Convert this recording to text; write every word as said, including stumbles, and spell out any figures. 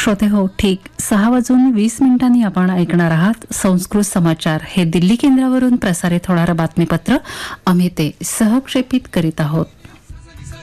श्रोते हो, ठीक सहा वाजून वीस मिनिटांनी आपण ऐकणार आहात संस्कृत समाचार. हे दिल्ली केंद्रावरून प्रसारित होणारं बातमीपत्र आम्ही ते सहक्षेपित करीत आहोत.